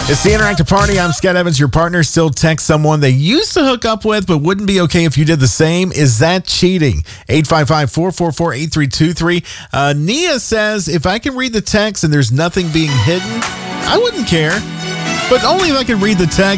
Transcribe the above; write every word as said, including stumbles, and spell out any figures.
It's the Interactive Party. I'm Scott Evans. Your partner still texts someone they used to hook up with but wouldn't be okay if you did the same. Is that cheating? eight five five, four four four, eight three two three. Uh, Nia says, if I can read the text and there's nothing being hidden, I wouldn't care. But only if I can read the text.